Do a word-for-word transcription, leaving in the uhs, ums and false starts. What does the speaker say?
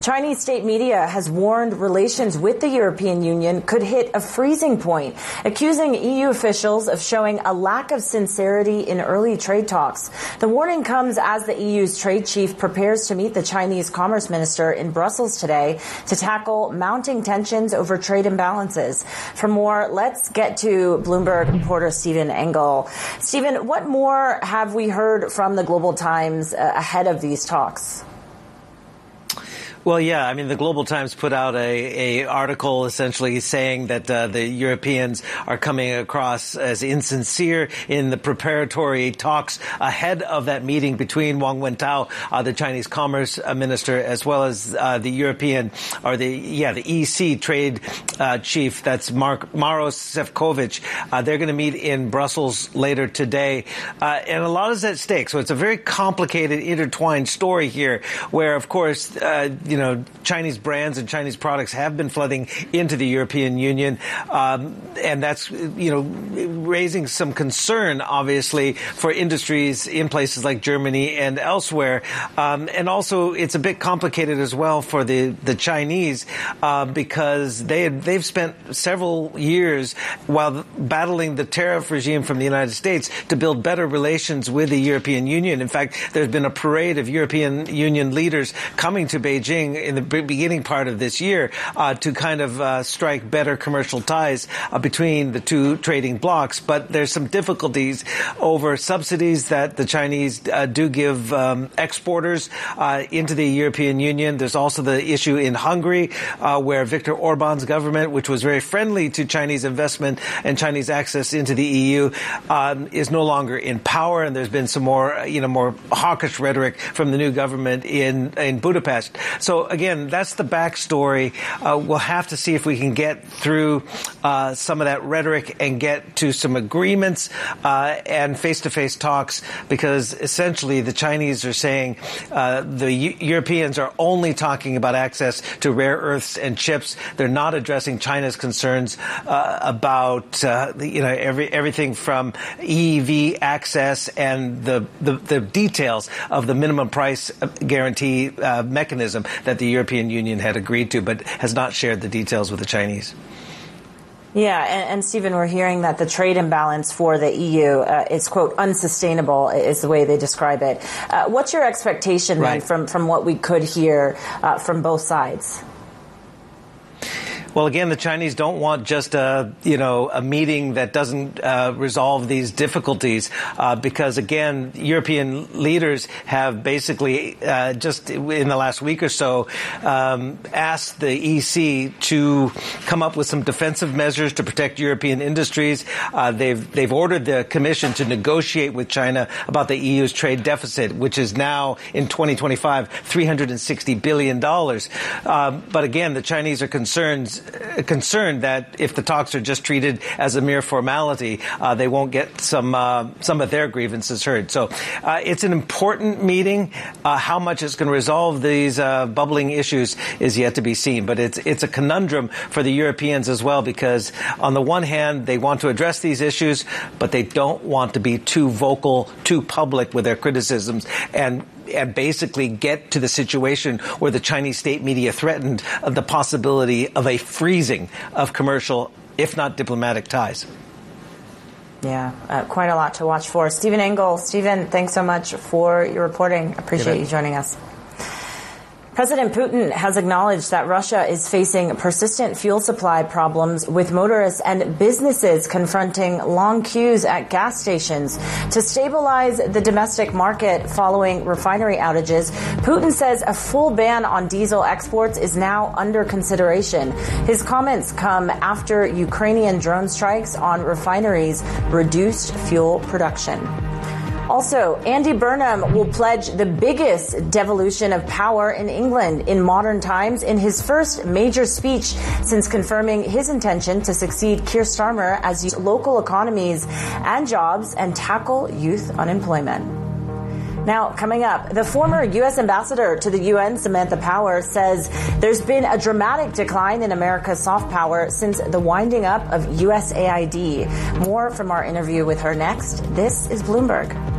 Chinese state media has warned relations with the European Union could hit a freezing point, accusing E U officials of showing a lack of sincerity in early trade talks. The warning comes as the E U's trade chief prepares to meet the Chinese commerce minister in Brussels today to tackle mounting tensions over trade imbalances. For more, let's get to Bloomberg reporter Stephen Engel. Stephen, what more have we heard from the Global Times uh, ahead of these talks? Well, yeah, I mean, the Global Times put out a, a article essentially saying that uh, the Europeans are coming across as insincere in the preparatory talks ahead of that meeting between Wang Wentao, uh, the Chinese Commerce Minister, as well as uh, the European or the yeah the E C trade uh, chief. That's Mark Maros Sefcovic. Uh, they're going to meet in Brussels later today, uh, and a lot is at stake. So it's a very complicated, intertwined story here, where of course. Uh, You know, Chinese brands and Chinese products have been flooding into the European Union, um, and that's, you know, raising some concern, obviously, for industries in places like Germany and elsewhere. Um, and also, it's a bit complicated as well for the the Chinese uh, because they they've spent several years while battling the tariff regime from the United States to build better relations with the European Union. In fact, there's been a parade of European Union leaders coming to Beijing in the beginning part of this year uh, to kind of uh, strike better commercial ties uh, between the two trading blocs. But there's some difficulties over subsidies that the Chinese uh, do give um, exporters uh, into the European Union. There's also the issue in Hungary uh, where Viktor Orban's government, which was very friendly to Chinese investment and Chinese access into the E U, um, is no longer in power. And there's been some more, you know, more hawkish rhetoric from the new government in, in Budapest. So, again, that's the backstory. Uh, we'll have to see if we can get through uh, some of that rhetoric and get to some agreements uh, and face-to-face talks, because essentially the Chinese are saying uh, the U- Europeans are only talking about access to rare earths and chips. They're not addressing China's concerns uh, about, uh, you know, every, everything from E V access and the, the, the details of the minimum price guarantee uh, mechanism that the European Union had agreed to, but has not shared the details with the Chinese. Yeah, and, and Stephen, we're hearing that the trade imbalance for the E U uh, is, quote, unsustainable, is the way they describe it. Uh, what's your expectation, right, then, from, from what we could hear uh, from both sides? Well, again, the Chinese don't want just a, you know, a meeting that doesn't uh, resolve these difficulties, uh, because, again, European leaders have basically uh, just in the last week or so um, asked the E C to come up with some defensive measures to protect European industries. Uh, they've they've ordered the Commission to negotiate with China about the E U's trade deficit, which is now in twenty twenty-five three hundred sixty billion dollars. Uh, but again, the Chinese are concerned. concerned that if the talks are just treated as a mere formality, uh, they won't get some uh, some of their grievances heard. So uh, it's an important meeting. Uh, how much it's going to resolve these uh, bubbling issues is yet to be seen. But it's it's a conundrum for the Europeans as well, because on the one hand, they want to address these issues, but they don't want to be too vocal, too public with their criticisms, and and basically get to the situation where the Chinese state media threatened the possibility of a freezing of commercial, if not diplomatic, ties. Yeah, uh, quite a lot to watch for. Stephen Engel, Stephen, thanks so much for your reporting. Appreciate you joining us. President Putin has acknowledged that Russia is facing persistent fuel supply problems, with motorists and businesses confronting long queues at gas stations. To stabilize the domestic market following refinery outages, Putin says a full ban on diesel exports is now under consideration. His comments come after Ukrainian drone strikes on refineries reduced fuel production. Also, Andy Burnham will pledge the biggest devolution of power in England in modern times in his first major speech since confirming his intention to succeed Keir Starmer as he local economies and jobs and tackle youth unemployment. Now, coming up, the former U S ambassador to the U N, Samantha Power, says there's been a dramatic decline in America's soft power since the winding up of U S A I D. More from our interview with her next. This is Bloomberg.